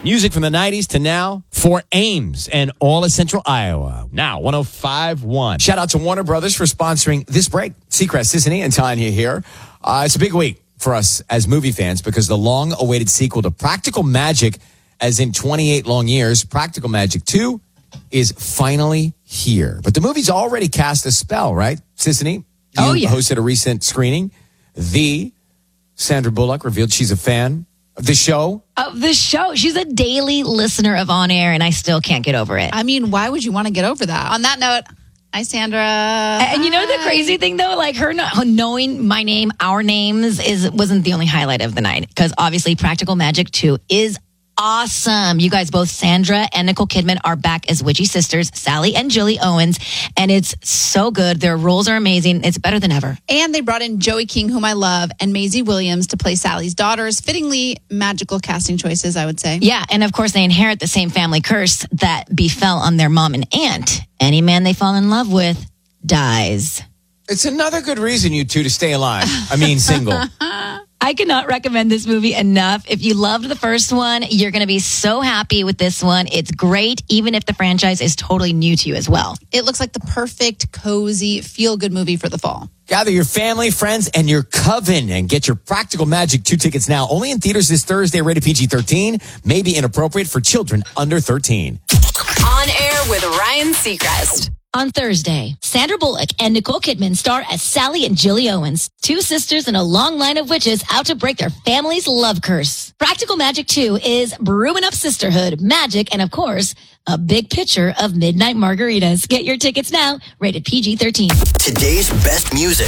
Music from the 90s to now for Ames and all of Central Iowa. Now, 105.1. Shout out to Warner Brothers for sponsoring this break. Seacrest, Sissany, and Tanya here. It's a big week for us as movie fans because the long-awaited sequel to Practical Magic, as in 28 long years, Practical Magic 2, is finally here. But the movie's already cast a spell, right, Sissany? You hosted a recent screening. Sandra Bullock revealed she's a fan of the show. Of the show. She's a daily listener of On Air, and I still can't get over it. I mean, why would you want to get over that? On that note, hi, Sandra. And you know the crazy thing, though? Like, her knowing my name, our names, wasn't the only highlight of the night. Because obviously, Practical Magic 2 is awesome. You guys, both Sandra and Nicole Kidman, are back as witchy sisters, Sally and Julie Owens. And it's so good. Their roles are amazing. It's better than ever. And they brought in Joey King, whom I love, and Maisie Williams to play Sally's daughters. Fittingly magical casting choices, I would say. Yeah, and of course, they inherit the same family curse that befell on their mom and aunt. Any man they fall in love with dies. It's another good reason, you two, to stay alive. I mean, single. I cannot recommend this movie enough. If you loved the first one, you're going to be so happy with this one. It's great, even if the franchise is totally new to you as well. It looks like the perfect, cozy, feel-good movie for the fall. Gather your family, friends, and your coven and get your Practical Magic 2 tickets now. Only in theaters this Thursday, rated PG-13. May be inappropriate for children under 13. On Air with Ryan Seacrest. On Thursday, Sandra Bullock and Nicole Kidman star as Sally and Julie Owens, two sisters in a long line of witches out to break their family's love curse. Practical Magic 2 is brewing up sisterhood, magic, and of course, a big pitcher of midnight margaritas. Get your tickets now, rated PG-13. Today's best music.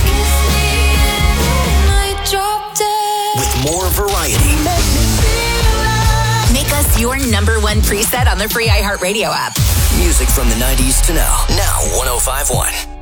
With more variety. Make us your number one preset on the free iHeartRadio app. Music from the 90s to now. Now 105.1.